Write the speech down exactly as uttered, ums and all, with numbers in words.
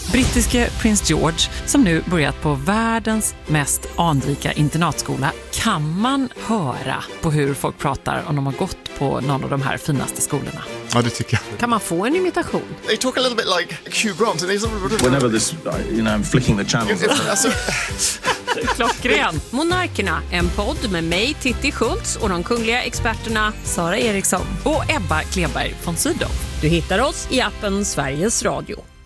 Brittiske prins George, som nu börjat på världens mest anrika internatskola, kan man höra på hur folk pratar om de har gått på någon av de här finaste skolorna. Ja, det tycker jag. Kan man få en imitation? They talk a little bit like Hugh Grant. And he's... Whenever this, you know, I'm flicking the channels. Klockren. Monarkerna, en podd med mig, Titti Schultz, och de kungliga experterna Sara Eriksson och Ebba Kleberg von Sydow. Du hittar oss i appen Sveriges Radio.